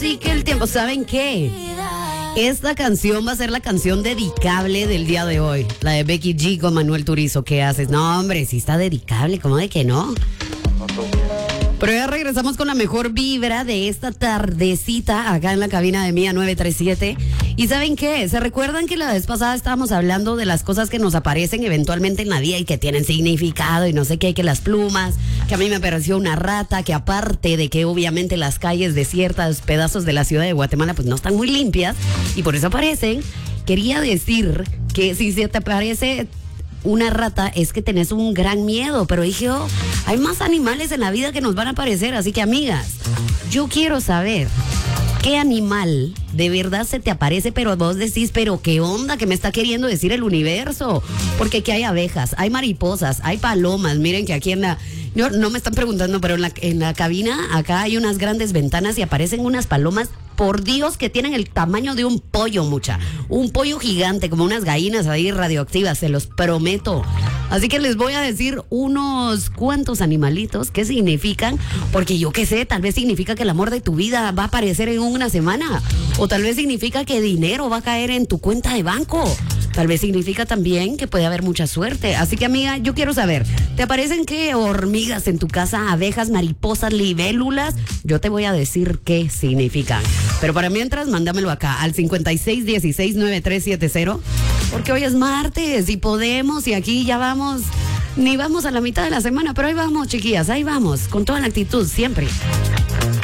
así que el tiempo, ¿saben qué? Esta canción va a ser la canción dedicable del día de hoy. La de Becky G con Manuel Turizo. ¿Qué haces? No, hombre, sí está dedicable, ¿cómo de que no? Pero ya regresamos con la mejor vibra de esta tardecita acá en la cabina de Mía 937. ¿Y saben qué? ¿Se recuerdan que la vez pasada estábamos hablando de las cosas que nos aparecen eventualmente en la vida y que tienen significado y no sé qué, que las plumas, que a mí me apareció una rata, que aparte de que obviamente las calles de ciertos pedazos de la ciudad de Guatemala pues no están muy limpias y por eso aparecen? Quería decir que si se te aparece una rata es que tenés un gran miedo, pero dije, oh, hay más animales en la vida que nos van a aparecer, así que amigas, yo quiero saber qué animal de verdad se te aparece, pero vos decís, pero qué onda, que me está queriendo decir el universo, porque aquí hay abejas, hay mariposas, hay palomas, miren que aquí no me están preguntando, pero en la cabina acá hay unas grandes ventanas y aparecen unas palomas, por Dios, que tienen el tamaño de un pollo, un pollo gigante, como unas gallinas ahí radioactivas, se los prometo. Así que les voy a decir unos cuantos animalitos, qué significan, porque yo qué sé, tal vez significa que el amor de tu vida va a aparecer en una semana, o tal vez significa que dinero va a caer en tu cuenta de banco. Tal vez significa también que puede haber mucha suerte. Así que, amiga, yo quiero saber, ¿te aparecen qué hormigas en tu casa, abejas, mariposas, libélulas? Yo te voy a decir qué significan. Pero para mientras, mándamelo acá al 56169370, porque hoy es martes y podemos, y aquí ya vamos, ni vamos a la mitad de la semana, pero ahí vamos, chiquillas, ahí vamos, con toda la actitud, siempre.